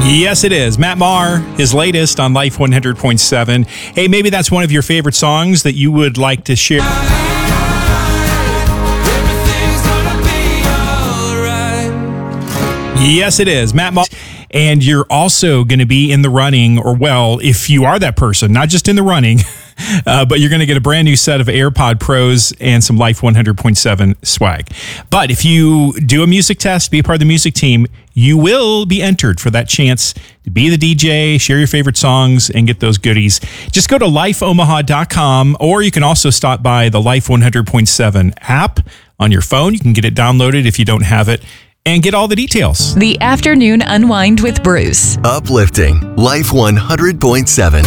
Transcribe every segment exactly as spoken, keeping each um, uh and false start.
Yes, it is. Matt Maher, his latest on Life one hundred point seven. Hey, maybe that's one of your favorite songs that you would like to share. Yes, it is. Matt Maher. And you're also going to be in the running, or well, if you are that person, not just in the running, uh, but you're going to get a brand new set of AirPod Pros and some Life one hundred point seven swag. But if you do a music test, be a part of the music team, you will be entered for that chance to be the D J, share your favorite songs, and get those goodies. Just go to life omaha dot com, or you can also stop by the Life one hundred point seven app on your phone. You can get it downloaded if you don't have it, and get all the details. The Afternoon Unwind with Bruce. Uplifting Life one hundred point seven.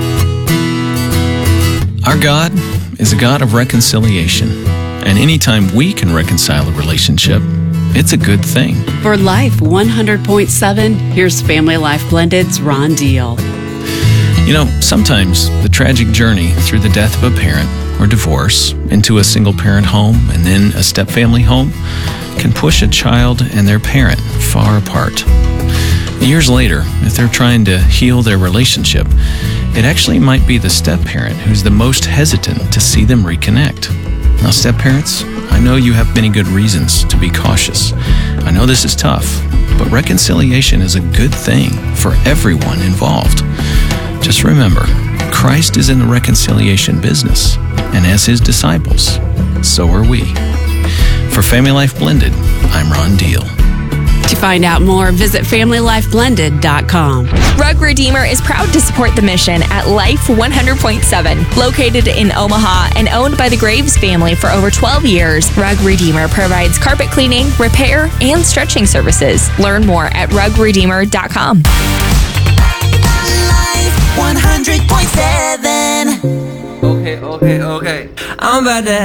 Our God is a God of reconciliation, and anytime we can reconcile a relationship, it's a good thing. For Life one hundred point seven, here's Family Life Blended's Ron Deal. You know, sometimes the tragic journey through the death of a parent or divorce into a single-parent home and then a step-family home can push a child and their parent far apart. Years later, if they're trying to heal their relationship, it actually might be the step-parent who's the most hesitant to see them reconnect. Now, step-parents, I know you have many good reasons to be cautious. I know this is tough, but reconciliation is a good thing for everyone involved. Just remember, Christ is in the reconciliation business, and as his disciples, so are we. For Family Life Blended, I'm Ron Deal. To find out more, visit family life blended dot com. Rug Redeemer is proud to support the mission at Life one hundred point seven. Located in Omaha and owned by the Graves family for over twelve years, Rug Redeemer provides carpet cleaning, repair, and stretching services. Learn more at rug redeemer dot com. Life one hundred point seven. Okay, okay, okay. I'm about to